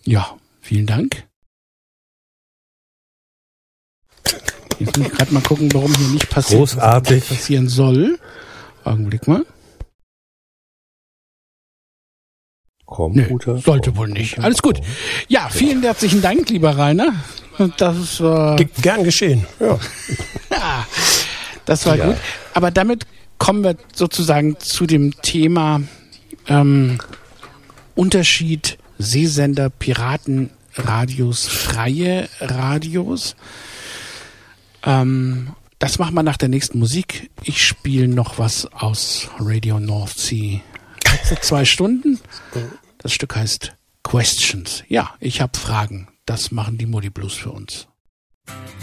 Ja, vielen Dank. Jetzt muss ich gerade mal gucken, warum hier nicht passiert, Großartig. was passieren soll. Augenblick mal. Computer. Sollte wohl nicht. Alles gut. Ja, vielen herzlichen Dank, lieber Rainer. Das Gern geschehen. Ja. Das war gut. Aber damit kommen wir sozusagen zu dem Thema Unterschied Seesender, Piratenradios, freie Radios. Das machen wir nach der nächsten Musik. Ich spiele noch was aus Radio North Sea. Letzte 2 Stunden. Das Stück heißt Questions. Ja, ich habe Fragen. Das machen die Moody Blues für uns.